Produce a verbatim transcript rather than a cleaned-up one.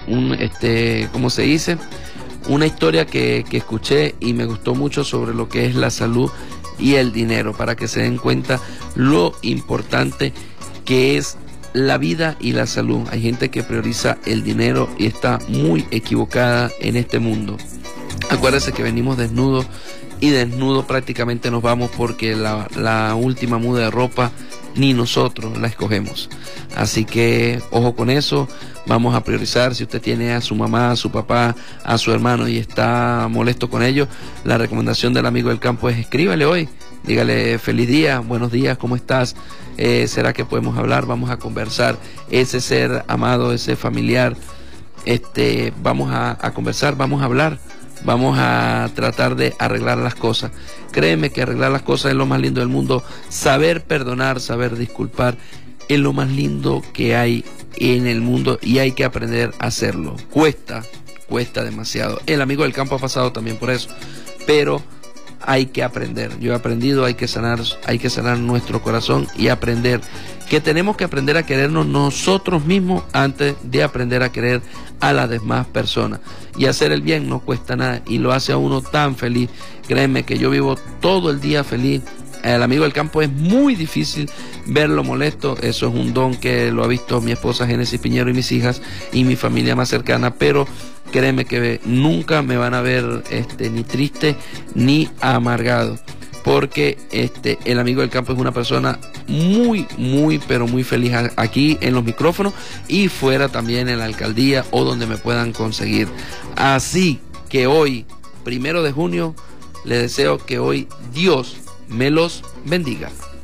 un, este, ¿cómo se dice? Una historia que, que escuché y me gustó mucho sobre lo que es la salud y el dinero, para que se den cuenta lo importante que es la vida y la salud. Hay gente que prioriza el dinero y está muy equivocada en este mundo. Acuérdense que venimos desnudos y desnudos prácticamente nos vamos, porque la, la última muda de ropa ni nosotros la escogemos. Así que ojo con eso, vamos a priorizar. Si usted tiene a su mamá, a su papá, a su hermano y está molesto con ellos, la recomendación del amigo del campo es escríbale hoy, dígale feliz día, buenos días, ¿cómo estás? Eh, ¿será que podemos hablar? Vamos a conversar. Ese ser amado, ese familiar, este, vamos a, a conversar, vamos a hablar. Vamos a tratar de arreglar las cosas. Créeme que arreglar las cosas es lo más lindo del mundo. Saber perdonar, saber disculpar es lo más lindo que hay en el mundo y hay que aprender a hacerlo. Cuesta, cuesta demasiado. El amigo del campo ha pasado también por eso, pero hay que aprender. Yo he aprendido, hay que sanar, hay que sanar nuestro corazón y aprender que tenemos que aprender a querernos nosotros mismos antes de aprender a querer a las demás personas. Y hacer el bien no cuesta nada y lo hace a uno tan feliz. Créeme que yo vivo todo el día feliz. El amigo del campo es muy difícil verlo molesto. Eso es un don que lo ha visto mi esposa Génesis Piñero y mis hijas y mi familia más cercana, pero créeme que nunca me van a ver este, ni triste ni amargado, porque este, el amigo del campo es una persona muy, muy, pero muy feliz aquí en los micrófonos y fuera también en la alcaldía o donde me puedan conseguir. Así que hoy, primero de junio, les deseo que hoy Dios me los bendiga.